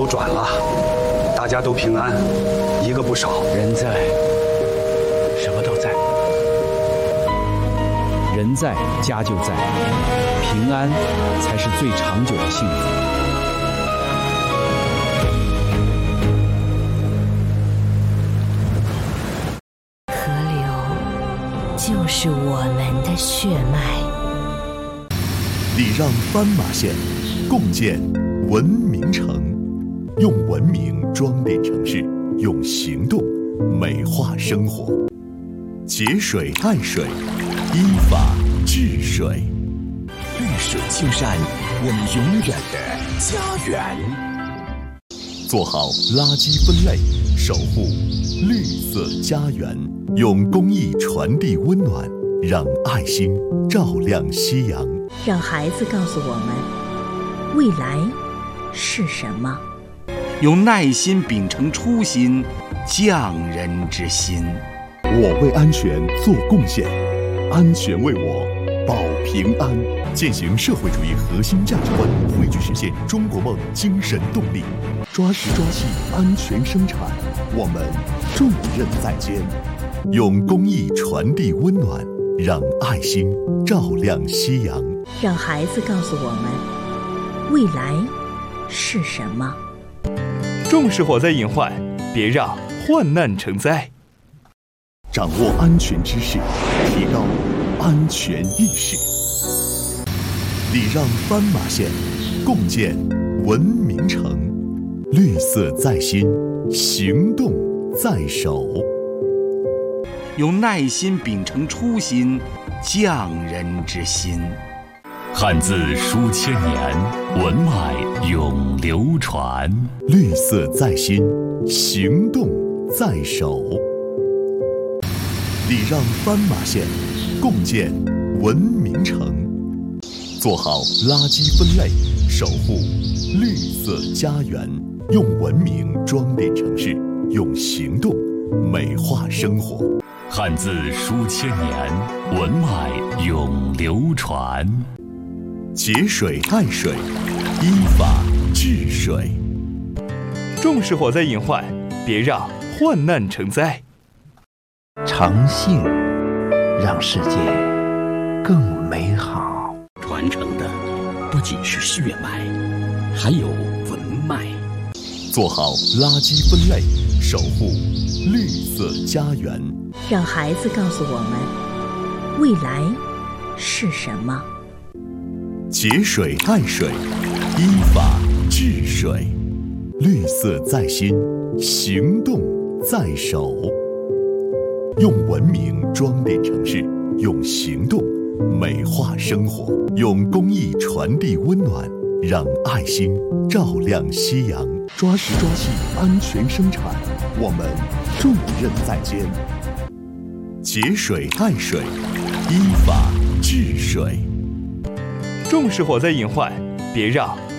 转了，大家都平安，一个不少。 人在，什么都在。人在，家就在，平安才是最长久的幸福。 河流就是我们的血脉。 礼让斑马线，共建文明城，用文明装点城市，用行动美化生活。节水爱水，依法治水。 绿水青山，我们永远的家园。 做好垃圾分类，守护绿色家园，用公益传递温暖，让爱心照亮夕阳。 让孩子告诉我们，未来是什么？ 用耐心秉承初心，匠人之心。 我为安全做贡献，安全为我保平安。践行社会主义核心价值观，汇聚实现中国梦精神动力。抓实抓细，安全生产，我们重任在肩。用公益传递温暖，让爱心照亮夕阳。 让孩子告诉我们，未来是什么？ 重视火灾隐患，别让患难成灾。 掌握安全知识，提高安全意识。礼让斑马线，共建文明城。绿色在心，行动在手。 用耐心秉承初心，匠人之心。 汉字书千年，文脉永流传。 绿色在心，行动在手。礼让斑马线，共建文明城。做好垃圾分类，守护绿色家园，用文明装点城市，用行动美化生活。 汉字书千年，文脉永流传。 节水爱水，依法治水。 重视火灾隐患，别让患难成灾。 诚信让世界更美好。 传承的不仅是血脉，还有文脉。 做好垃圾分类，守护绿色家园。 让孩子告诉我们，未来是什么？ 节水爱水，依法治水。绿色在心，行动在手。用文明装点城市，用行动美化生活。用公益传递温暖，让爱心照亮夕阳。抓实抓细，安全生产，我们重任在肩。节水爱水，依法治水。 重视火灾隐患，别让